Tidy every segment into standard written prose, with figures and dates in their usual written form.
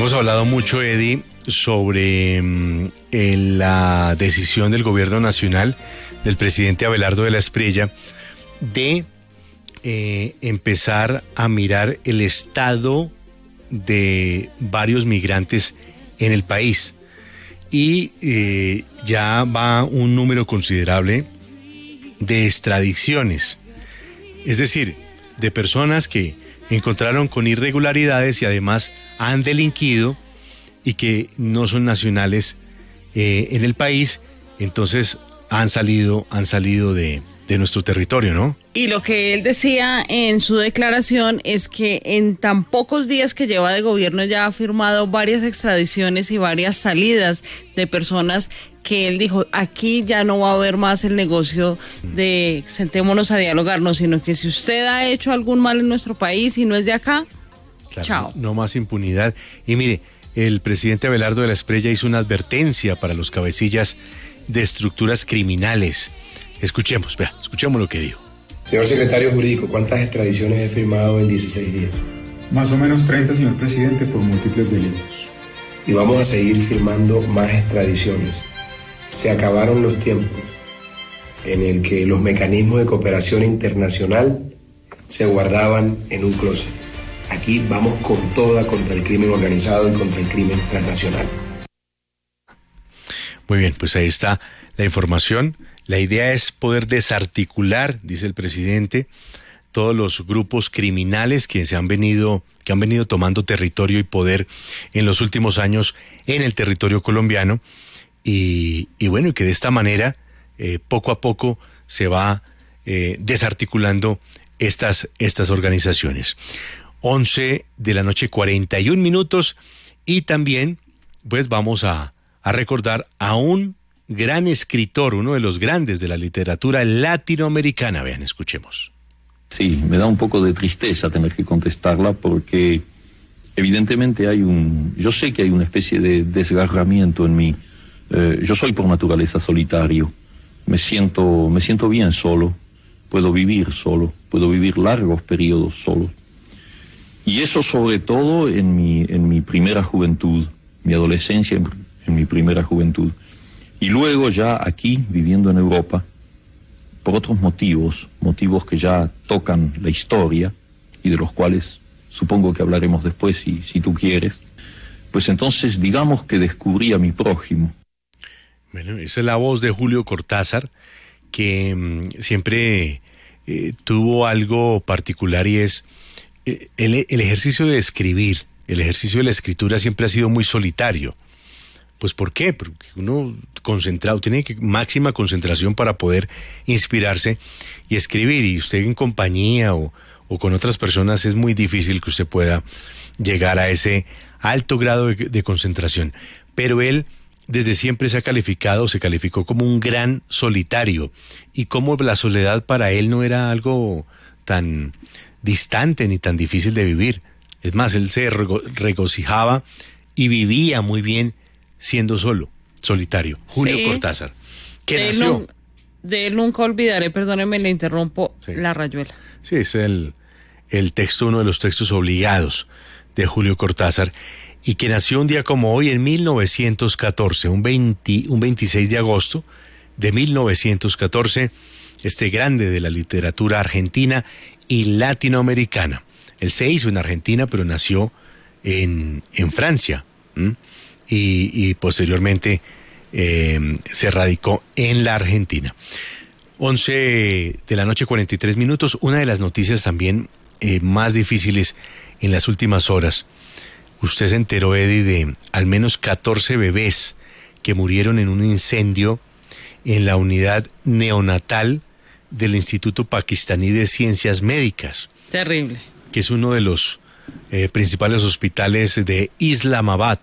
Hemos hablado mucho, Eddie, sobre la decisión del gobierno nacional, del presidente Abelardo de la Espriella, de empezar a mirar el estado de varios migrantes en el país. Y ya va un número considerable de extradiciones. Es decir, de personas que encontraron con irregularidades y además han delinquido y que no son nacionales en el país, entonces han salido de nuestro territorio, ¿no? Y lo que él decía en su declaración es que en tan pocos días que lleva de gobierno ya ha firmado varias extradiciones y varias salidas de personas que él dijo, aquí ya no va a haber más el negocio de sentémonos a dialogarnos, sino que si usted ha hecho algún mal en nuestro país y no es de acá, claro, chao. No más impunidad. Y mire, el presidente Abelardo de la Espriella hizo una advertencia para los cabecillas de estructuras criminales. Escuchemos lo que dijo. Señor secretario jurídico, ¿cuántas extradiciones he firmado en 16 días? Más o menos 30, señor presidente, por múltiples delitos. Y vamos a seguir firmando más extradiciones. Se acabaron los tiempos en el que los mecanismos de cooperación internacional se guardaban en un closet. Aquí vamos con toda contra el crimen organizado y contra el crimen transnacional. Muy bien, pues ahí está la información. La idea es poder desarticular, dice el presidente, todos los grupos criminales que han venido tomando territorio y poder en los últimos años en el territorio colombiano. Y bueno, que de esta manera, poco a poco, se va desarticulando estas organizaciones. 11 de la noche, 41 minutos, y también, pues vamos a recordar a un gran escritor, uno de los grandes de la literatura latinoamericana. Vean, escuchemos. Sí, me da un poco de tristeza tener que contestarla porque evidentemente yo sé que hay una especie de desgarramiento en mí. Yo soy por naturaleza solitario, me siento bien solo, puedo vivir largos periodos solo. Y eso sobre todo en mi primera juventud, mi adolescencia, en mi primera juventud. Y luego ya aquí, viviendo en Europa, por otros motivos que ya tocan la historia y de los cuales supongo que hablaremos después si tú quieres, pues entonces digamos que descubrí a mi prójimo. Bueno, esa es la voz de Julio Cortázar, que siempre tuvo algo particular, y es el ejercicio de escribir, el ejercicio de la escritura siempre ha sido muy solitario. Pues ¿por qué? Porque uno concentrado, tiene máxima concentración para poder inspirarse y escribir, y usted en compañía o con otras personas es muy difícil que usted pueda llegar a ese alto grado de concentración. Pero él desde siempre se calificó como un gran solitario, y como la soledad para él no era algo tan distante ni tan difícil de vivir. Es más, él se regocijaba y vivía muy bien siendo solitario. Julio Cortázar, que nació... De él nunca olvidaré, perdóneme, le interrumpo, sí. La Rayuela. Sí, es el texto, uno de los textos obligados de Julio Cortázar, y que nació un día como hoy en 1914, un 26 de agosto de 1914, este grande de la literatura argentina y latinoamericana. Él se hizo en Argentina, pero nació en Francia, y posteriormente se radicó en la Argentina. 11 de la noche, 43 minutos. Una de las noticias también más difíciles en las últimas horas. Usted se enteró, Eddie, de al menos 14 bebés que murieron en un incendio en la unidad neonatal del Instituto Pakistaní de Ciencias Médicas. Terrible. Que es uno de los principales hospitales de Islamabad.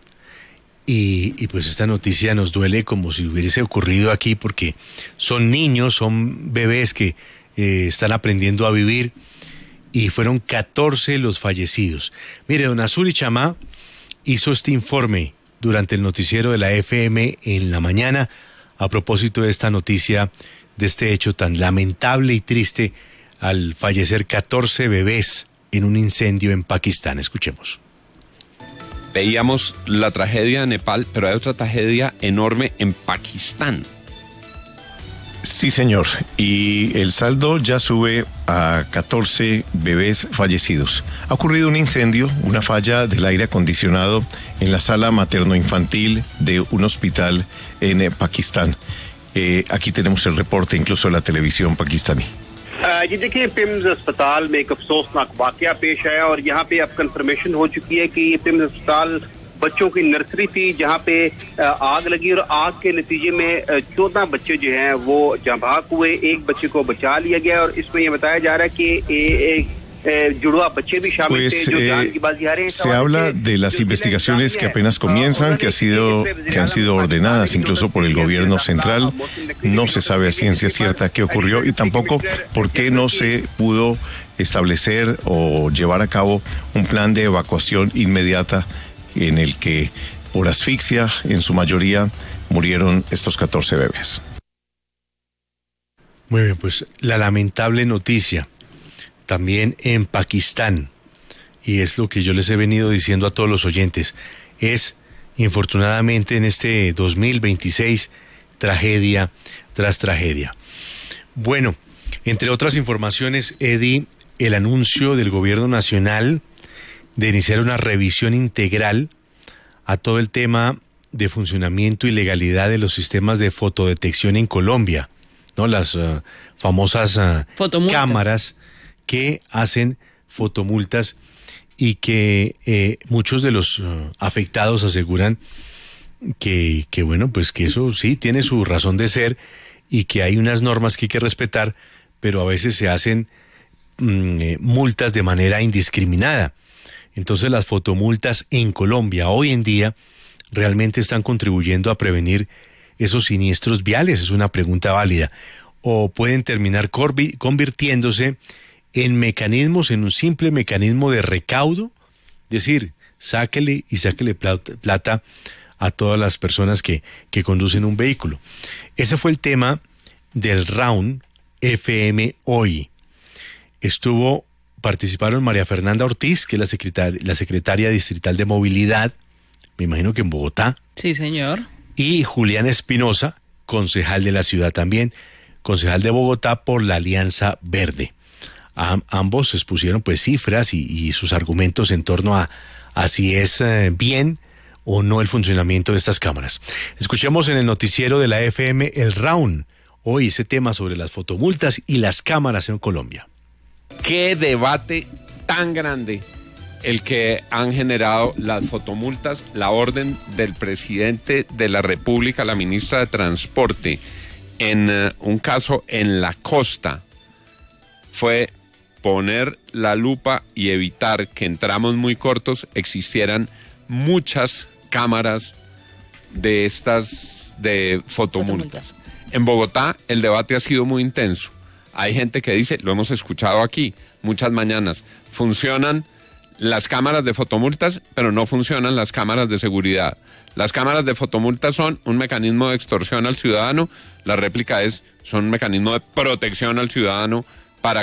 Y pues esta noticia nos duele como si hubiese ocurrido aquí, porque son niños, son bebés que están aprendiendo a vivir, y fueron 14 los fallecidos. Mire, don Azuri Chamá hizo este informe durante el noticiero de la FM en la mañana a propósito de esta noticia, de este hecho tan lamentable y triste al fallecer 14 bebés en un incendio en Pakistán. Escuchemos. Veíamos la tragedia de Nepal, pero hay otra tragedia enorme en Pakistán. Sí, señor. Y el saldo ya sube a 14 bebés fallecidos. Ha ocurrido un incendio, una falla del aire acondicionado en la sala materno-infantil de un hospital en Pakistán. Aquí tenemos el reporte, incluso de la televisión pakistaní. ये देखिए पिम्स अस्पताल में एक अफसोसनाक वाकया पेश आया और यहाँ पे अब कंफर्मेशन हो चुकी है कि ये पिम्स अस्पताल बच्चों की नर्सरी थी जहाँ पे आग लगी और आग के नतीजे में 14 बच्चे जो हैं वो जाँ हुए, एक बच्चे को बचा लिया गया और इसमें ये बताया जा रहा है कि एक जुड़वा बच्चे भी शामिल थे जो जान की बाजी आ रहे हैं. Se habla de las investigaciones que apenas comienzan, que han sido ordenadas incluso por el gobierno central. No se sabe a ciencia cierta qué ocurrió y tampoco por qué no se pudo establecer o llevar a cabo un plan de evacuación inmediata en el que por asfixia en su mayoría murieron estos 14 bebés. Muy bien, pues la lamentable noticia también en Pakistán, y es lo que yo les he venido diciendo a todos los oyentes, es infortunadamente en este 2026 tragedia tras tragedia. Bueno, entre otras informaciones, Eddie, el anuncio del gobierno nacional de iniciar una revisión integral a todo el tema de funcionamiento y legalidad de los sistemas de fotodetección en Colombia, ¿no? Las famosas cámaras que hacen fotomultas y que muchos de los afectados aseguran que bueno, pues que eso sí tiene su razón de ser y que hay unas normas que hay que respetar, pero a veces se hacen multas de manera indiscriminada. Entonces las fotomultas en Colombia hoy en día realmente están contribuyendo a prevenir esos siniestros viales. Es una pregunta válida. O pueden terminar convirtiéndose en mecanismos, en un simple mecanismo de recaudo, es decir, sáquele plata a todas las personas que conducen un vehículo. Ese fue el tema del Round FM hoy. Participaron María Fernanda Ortiz, que es la secretaria distrital de movilidad, me imagino que en Bogotá. Sí, señor. Y Julián Espinosa, concejal de la ciudad también, concejal de Bogotá por la Alianza Verde. Ambos expusieron pues cifras y sus argumentos en torno a si es bien o no el funcionamiento de estas cámaras. Escuchemos en el noticiero de la FM el Round, hoy ese tema sobre las fotomultas y las cámaras en Colombia. Qué debate tan grande el que han generado las fotomultas, la orden del presidente de la República, la ministra de Transporte, en un caso en la costa, fue poner la lupa y evitar que en tramos muy cortos existieran muchas cámaras de estas de fotomultas. En Bogotá el debate ha sido muy intenso. Hay gente que dice, lo hemos escuchado aquí muchas mañanas, funcionan las cámaras de fotomultas, pero no funcionan las cámaras de seguridad. Las cámaras de fotomultas son un mecanismo de extorsión al ciudadano, la réplica son un mecanismo de protección al ciudadano